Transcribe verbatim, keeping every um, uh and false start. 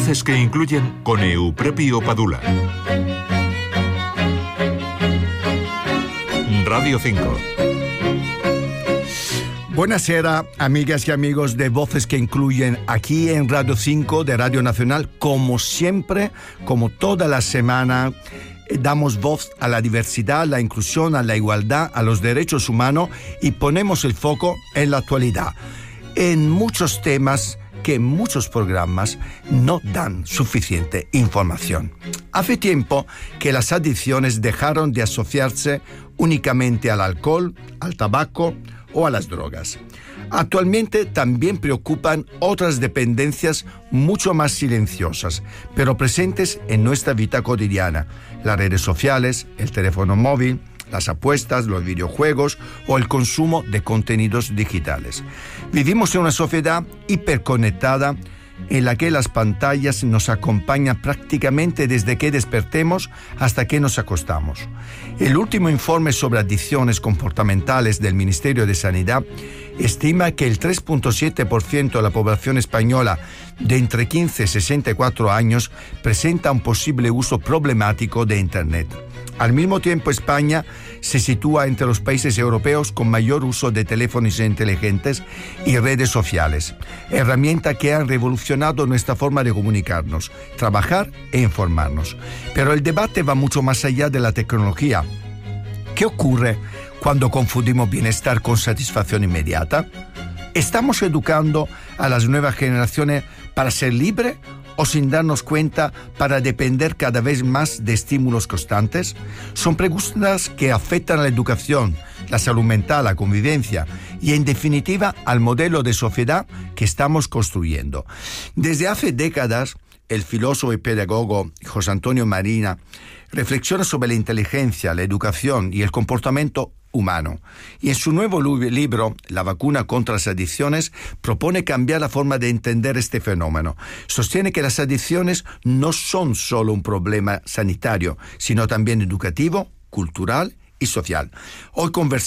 Voces que incluyen con Euprepio Padula. Radio cinco. Buonasera, amigas y amigos de Voces que incluyen aquí en Radio cinco de Radio Nacional. Como siempre, como toda la semana, damos voz a la diversidad, a la inclusión, a la igualdad, a los derechos humanos y ponemos el foco en la actualidad, en muchos temas que muchos programas no dan suficiente información. Hace tiempo que las adicciones dejaron de asociarse únicamente al alcohol, al tabaco o a las drogas. Actualmente también preocupan otras dependencias mucho más silenciosas, pero presentes en nuestra vida cotidiana: las redes sociales, el teléfono móvil, las apuestas, los videojuegos o el consumo de contenidos digitales. Vivimos en una sociedad hiperconectada en la que las pantallas nos acompañan prácticamente desde que despertemos hasta que nos acostamos. El último informe sobre adicciones comportamentales del Ministerio de Sanidad estima que el tres punto siete por ciento de la población española de entre quince y sesenta y cuatro años presenta un posible uso problemático de Internet. Al mismo tiempo, España se sitúa entre los países europeos con mayor uso de teléfonos inteligentes y redes sociales, herramientas que han revolucionado nuestra forma de comunicarnos, trabajar e informarnos. Pero el debate va mucho más allá de la tecnología. ¿Qué ocurre cuando confundimos bienestar con satisfacción inmediata? ¿Estamos educando a las nuevas generaciones para ser libres o, sin darnos cuenta, para depender cada vez más de estímulos constantes? Son preguntas que afectan a la educación, la salud mental, la convivencia y, en definitiva, al modelo de sociedad que estamos construyendo. Desde hace décadas, el filósofo y pedagogo José Antonio Marina reflexiona sobre la inteligencia, la educación y el comportamiento humano. Y en su nuevo libro, La vacuna contra las adicciones, propone cambiar la forma de entender este fenómeno. Sostiene que las adicciones no son solo un problema sanitario, sino también educativo, cultural y social. Hoy conversamos